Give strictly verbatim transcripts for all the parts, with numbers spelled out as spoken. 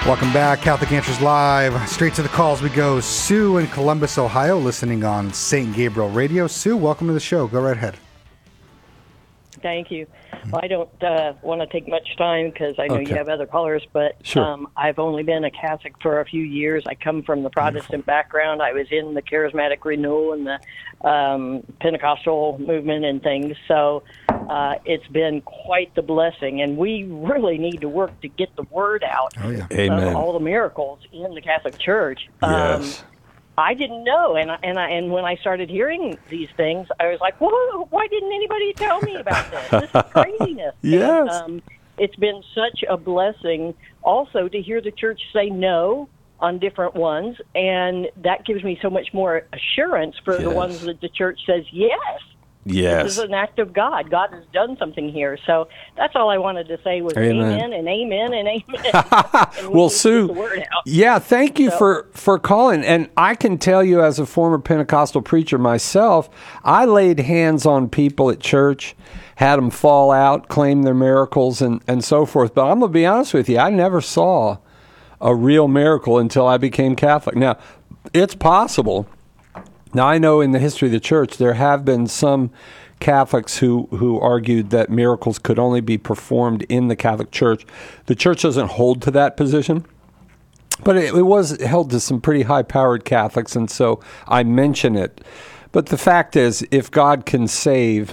Welcome back, Catholic Answers Live. Straight to the calls we go. Sue in Columbus, Ohio, listening on Saint Gabriel Radio. Sue, welcome to the show. Go right ahead. Thank you. Well, I don't uh, want to take much time because I know Okay. you have other callers, but Sure. um, I've only been a Catholic for a few years. I come from the Protestant background. I was in the Charismatic Renewal and the um, Pentecostal movement and things, so uh, it's been quite the blessing, and we really need to work to get the word out Oh, yeah. Amen. of all the miracles in the Catholic Church. Yes. Um, I didn't know, and I, and I, and when I started hearing these things, I was like, "Whoa! Why didn't anybody tell me about this? This is craziness." Yes. And, um, it's been such a blessing, also to hear the church say no on different ones, and that gives me so much more assurance for the Yes. ones that the church says yes. This Yes. is an act of God. God has done something here. So that's all I wanted to say was Amen. amen and amen and amen. And we Well, need to Sue, get the word out. yeah, thank you So- for, for calling. And I can tell you, as a former Pentecostal preacher myself, I laid hands on people at church, had them fall out, claim their miracles, and, and so forth. But I'm going to be honest with you, I never saw a real miracle until I became Catholic. Now, it's possible. Now, I know in the history of the church, there have been some Catholics who, who argued that miracles could only be performed in the Catholic Church. The church doesn't hold to that position, but it, it was held to some pretty high-powered Catholics, and so I mention it. But the fact is, if God can save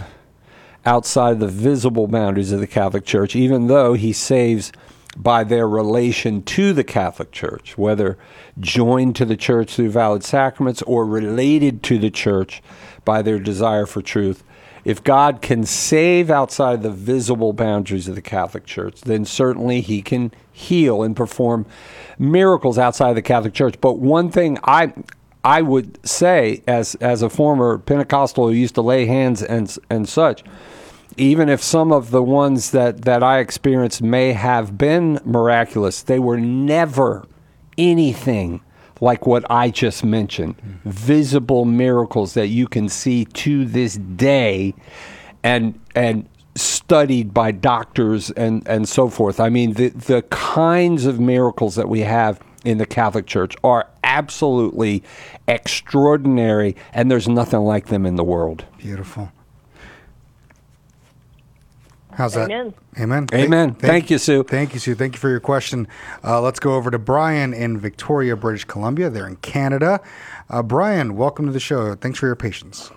outside the visible boundaries of the Catholic Church, even though he saves by their relation to the Catholic Church, whether joined to the church through valid sacraments or related to the church by their desire for truth. If God can save outside the visible boundaries of the Catholic Church, then certainly he can heal and perform miracles outside the Catholic Church. But one thing I I would say, as as a former Pentecostal who used to lay hands and and such, even if some of the ones that, that I experienced may have been miraculous, they were never anything like what I just mentioned. Mm-hmm. Visible miracles that you can see to this day and and studied by doctors and, and so forth. I mean, the, the kinds of miracles that we have in the Catholic Church are absolutely extraordinary, and there's nothing like them in the world. Beautiful. How's that? Amen. Amen. Amen. Thank, thank you, Sue. Thank you, Sue. Thank you for your question. Uh, let's go over to Brian in Victoria, British Columbia. They're in Canada. Uh, Brian, welcome to the show. Thanks for your patience.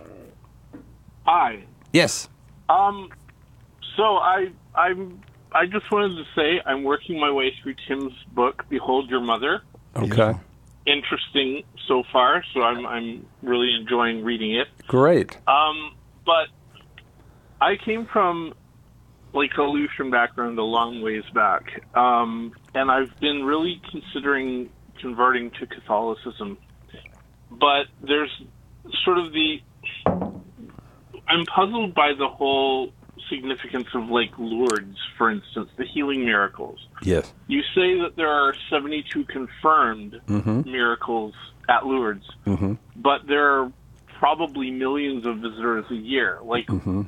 Hi. Yes. Um. So I I'm I just wanted to say I'm working my way through Tim's book, Behold Your Mother. Okay. Interesting so far, so I'm I'm really enjoying reading it. Great. Um. But I came from like a Lutheran background a long ways back, um, and I've been really considering converting to Catholicism. But there's sort of the I'm puzzled by the whole significance of like Lourdes, for instance, the healing miracles. Yes. You say that there are seventy-two confirmed Mm-hmm. miracles at Lourdes, Mm-hmm. but there are probably millions of visitors a year. Like, Mm-hmm.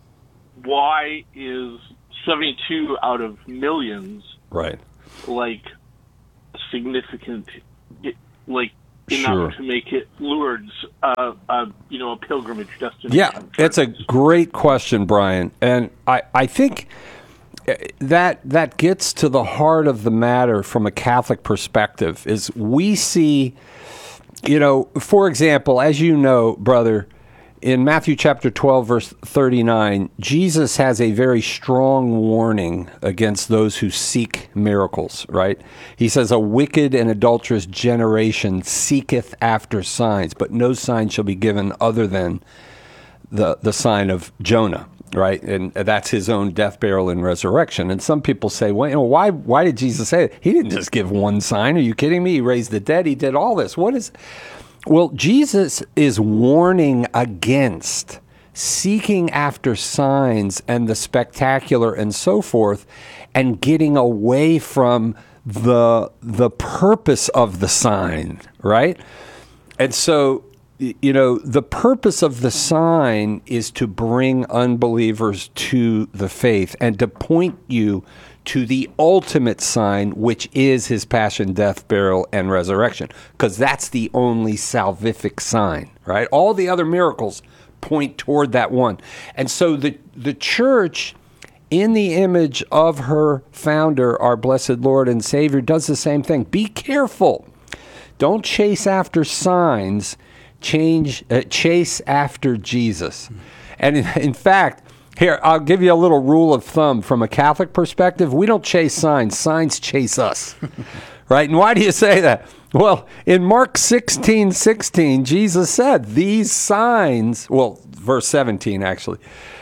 why is seventy-two out of millions Right. like significant, like enough Sure. to make it Lourdes, uh, uh, you know, a pilgrimage destination? Yeah, it's a great question, Brian, and I, I think that that gets to the heart of the matter from a Catholic perspective. Is we see, you know, for example, as you know, brother, in Matthew chapter twelve, verse thirty-nine, Jesus has a very strong warning against those who seek miracles, right? He says, a wicked and adulterous generation seeketh after signs, but no sign shall be given other than the, the sign of Jonah, right? And that's his own death, burial, and resurrection. And some people say, well, you know, why, why did Jesus say it? He didn't just give one sign. Are you kidding me? He raised the dead. He did all this. What is... Well, Jesus is warning against seeking after signs and the spectacular and so forth, and getting away from the the purpose of the sign, right? And so, you know, the purpose of the sign is to bring unbelievers to the faith and to point you to the ultimate sign, which is his passion, death, burial, and resurrection, because that's the only salvific sign, right? All the other miracles point toward that one. And so the the church, in the image of her founder, our blessed Lord and Savior, does the same thing. Be careful. Don't chase after signs. Change, uh, chase after Jesus. And in, in fact, here, I'll give you a little rule of thumb from a Catholic perspective. We don't chase signs. Signs chase us. Right? And why do you say that? Well, in Mark sixteen sixteen, Jesus said, these signs, well, verse seventeen actually,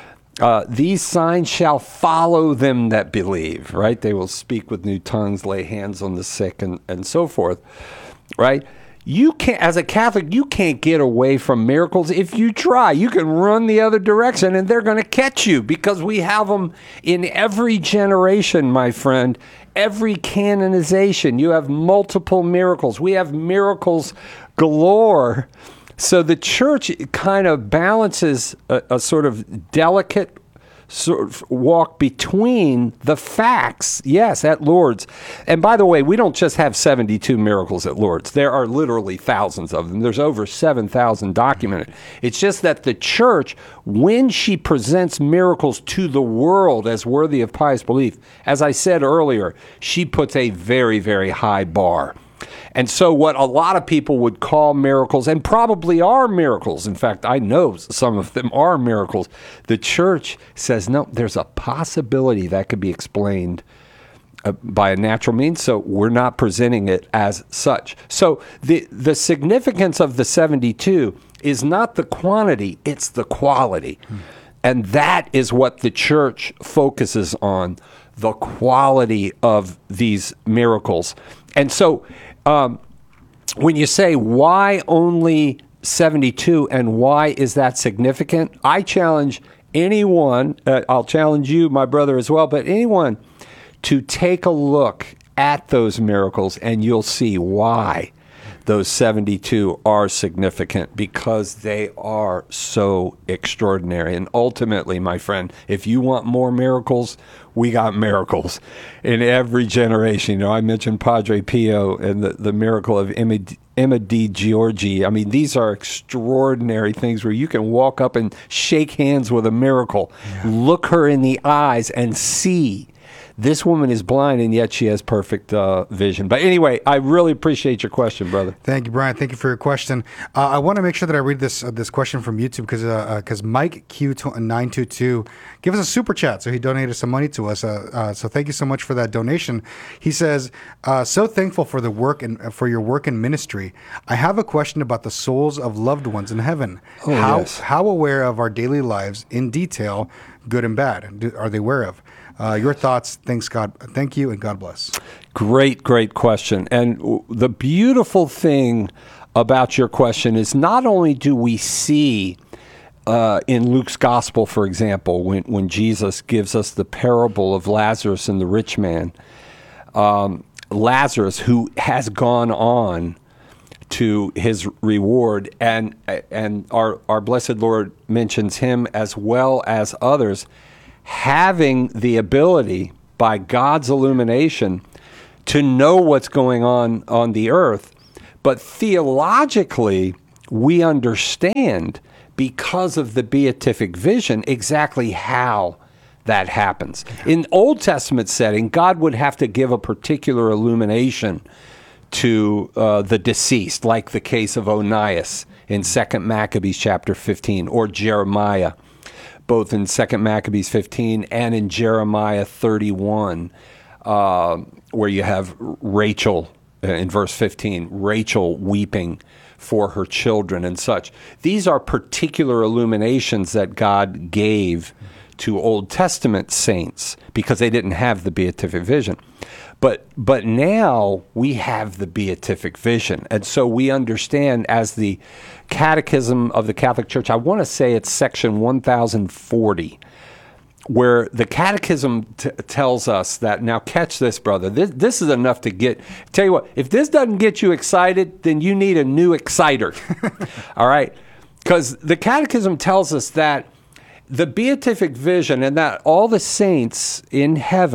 uh, these signs shall follow them that believe, right? They will speak with new tongues, lay hands on the sick, and, and so forth, right? You can't, as a Catholic, you can't get away from miracles. If you try, you can run the other direction and they're going to catch you, because we have them in every generation, my friend. Every canonization, you have multiple miracles. We have miracles galore. So the church kind of balances a, a sort of delicate sort of walk between the facts, yes, at Lourdes. And by the way, we don't just have seventy-two miracles at Lourdes. There are literally thousands of them. There's over seven thousand documented. It's just that the church, when she presents miracles to the world as worthy of pious belief, as I said earlier, she puts a very, very high bar. And so what a lot of people would call miracles, and probably are miracles, in fact, I know some of them are miracles, the church says, no, there's a possibility that could be explained uh, by a natural means, so we're not presenting it as such. So the, the significance of the seventy-two is not the quantity, it's the quality. Hmm. And that is what the church focuses on, the quality of these miracles. And so um, when you say, why only seventy-two and why is that significant? I challenge anyone, uh, I'll challenge you, my brother, as well, but anyone to take a look at those miracles and you'll see why those seventy-two are significant, because they are so extraordinary. And ultimately, my friend, if you want more miracles, we got miracles in every generation. You know, I mentioned Padre Pio and the, the miracle of Emma, Emma Di Giorgi. I mean, these are extraordinary things where you can walk up and shake hands with a miracle, yeah. Look her in the eyes and see this woman is blind, and yet she has perfect uh, vision. But anyway, I really appreciate your question, brother. Thank you, Brian. Thank you for your question. Uh, I want to make sure that I read this uh, this question from YouTube because uh, because uh, Mike Q nine two two gave us a super chat, so he donated some money to us. Uh, uh, so thank you so much for that donation. He says, uh, "So thankful for the work and uh, for your work in ministry. I have a question about the souls of loved ones in heaven. Oh, how yes. how aware of our daily lives in detail, good and bad, do, are they aware of?" Uh, your thoughts. Thanks, God. Thank you, and God bless. Great, great question. And w- the beautiful thing about your question is not only do we see uh, in Luke's gospel, for example, when, when Jesus gives us the parable of Lazarus and the rich man, um, Lazarus, who has gone on to his reward, and and our, our blessed Lord mentions him as well as others, having the ability by God's illumination to know what's going on on the earth. But theologically, we understand, because of the beatific vision, exactly how that happens. In Old Testament setting, God would have to give a particular illumination to uh, the deceased, like the case of Onias in Second Maccabees chapter fifteen, or Jeremiah, both in Second Maccabees fifteen and in Jeremiah thirty-one, uh, where you have Rachel, uh, in verse fifteen, Rachel weeping for her children and such. These are particular illuminations that God gave to Old Testament saints because they didn't have the beatific vision. But but now we have the beatific vision. And so we understand, as the Catechism of the Catholic Church, I want to say it's section one thousand forty, where the Catechism t- tells us that, now catch this, brother, this, this is enough to get, tell you what, if this doesn't get you excited, then you need a new exciter. All right? Because the Catechism tells us that the beatific vision, and that all the saints in heaven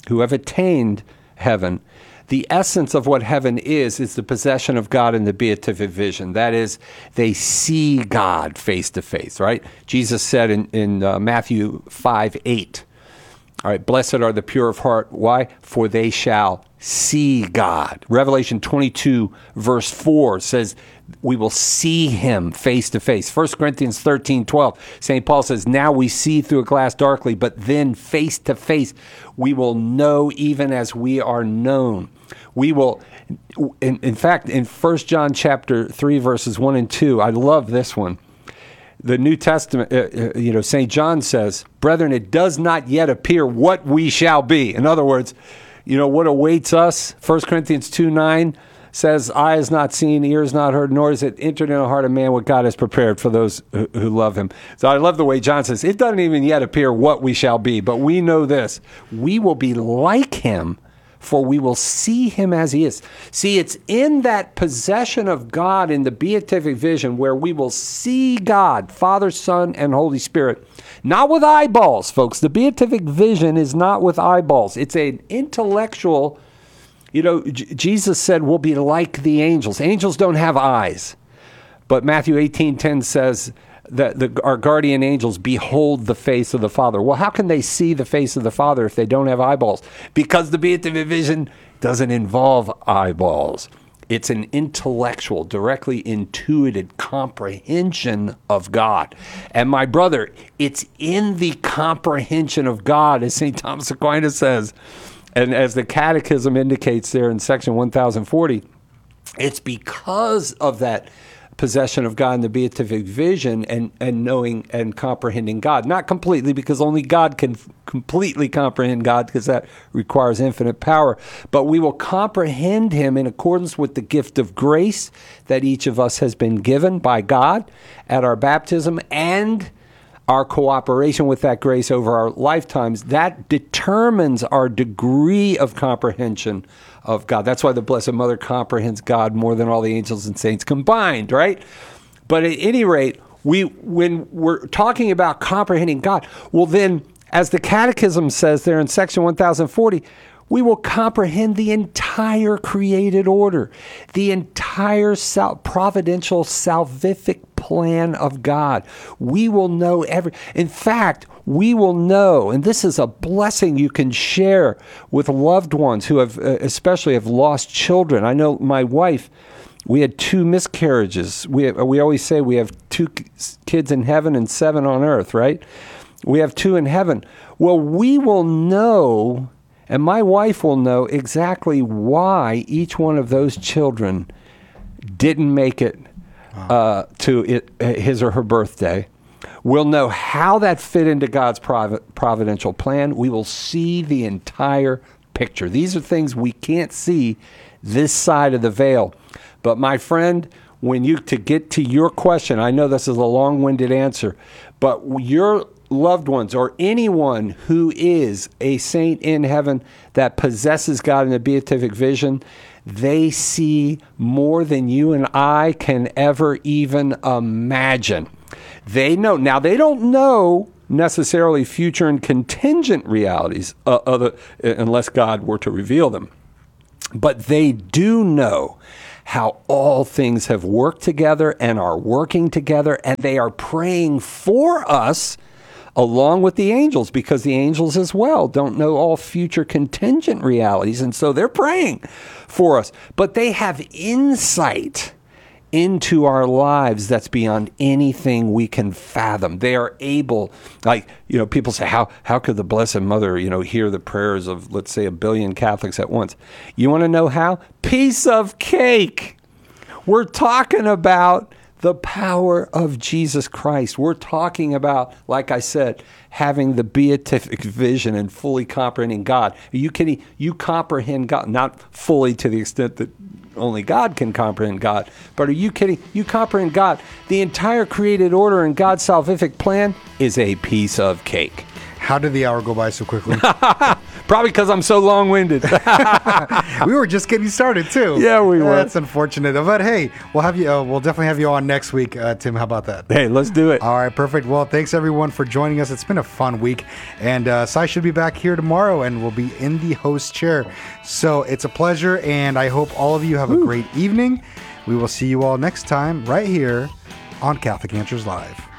who have attained heaven, the essence of what heaven is, is the possession of God in the beatific vision. That is, they see God face to face, right? Jesus said in, in uh, Matthew five eight, all right, blessed are the pure of heart. Why? For they shall see God. Revelation twenty-two, verse four says, we will see him face to face. First Corinthians thirteen twelve, Saint Paul says, now we see through a glass darkly, but then face to face we will know even as we are known. We will, in, in fact, in First John chapter three, verses one and two, I love this one. The New Testament, uh, uh, you know, Saint John says, brethren, it does not yet appear what we shall be. In other words, you know, what awaits us, First Corinthians two nine says, eye has not seen, ear has not heard, nor is it entered in the heart of man what God has prepared for those who, who love him. So I love the way John says, it doesn't even yet appear what we shall be, but we know this, we will be like him, for we will see him as he is. See, it's in that possession of God in the beatific vision where we will see God, Father, Son, and Holy Spirit. Not with eyeballs, folks. The beatific vision is not with eyeballs. It's an intellectual, you know, J- Jesus said we'll be like the angels. Angels don't have eyes. But Matthew eighteen ten says that the, our guardian angels behold the face of the Father. Well, how can they see the face of the Father if they don't have eyeballs? Because the beatific vision doesn't involve eyeballs. It's an intellectual, directly intuited comprehension of God. And my brother, it's in the comprehension of God, as Saint Thomas Aquinas says, and as the Catechism indicates there in section one thousand forty, it's because of that possession of God in the beatific vision and, and knowing and comprehending God. Not completely, because only God can f- completely comprehend God, because that requires infinite power. But we will comprehend him in accordance with the gift of grace that each of us has been given by God at our baptism, and our cooperation with that grace over our lifetimes. That determines our degree of comprehension of God. That's why the Blessed Mother comprehends God more than all the angels and saints combined, right? But at any rate, we when we're talking about comprehending God, well then, as the Catechism says there in section one thousand forty, we will comprehend the entire created order, the entire sal- providential salvific plan of God. We will know every, in fact, we will know, and this is a blessing you can share with loved ones who have, uh, especially have lost children. I know my wife, we had two miscarriages. We have, we always say we have two kids in heaven and seven on earth, right? We have two in heaven. Well, we will know, and my wife will know exactly why each one of those children didn't make it uh, to it, his or her birthday. We'll know how that fit into God's private, providential plan. We will see the entire picture. These are things we can't see this side of the veil. But my friend, when you, to get to your question, I know this is a long-winded answer, but your loved ones or anyone who is a saint in heaven that possesses God in the beatific vision, they see more than you and I can ever even imagine. They know. Now, they don't know necessarily future and contingent realities, uh, other, unless God were to reveal them. But they do know how all things have worked together and are working together, and they are praying for us along with the angels, because the angels as well don't know all future contingent realities, and so they're praying for us. But they have insight into our lives that's beyond anything we can fathom. They are able, like, you know, people say, how how could the Blessed Mother, you know, hear the prayers of, let's say, a billion Catholics at once? You want to know how? Piece of cake. We're talking about the power of Jesus Christ. We're talking about, like I said, having the beatific vision and fully comprehending God. You can you comprehend God, not fully to the extent that only God can comprehend God, but are you kidding? You comprehend God. The entire created order and God's salvific plan is a piece of cake. How did the hour go by so quickly? Probably because I'm so long-winded. We were just getting started too. Yeah, we were. That's unfortunate, but hey, we'll have you. Uh, we'll definitely have you on next week, uh, Tim. How about that? Hey, let's do it. All right, perfect. Well, thanks everyone for joining us. It's been a fun week, and uh, Sai should be back here tomorrow, and we'll be in the host chair. So it's a pleasure, and I hope all of you have a great evening. We will see you all next time right here on Catholic Answers Live.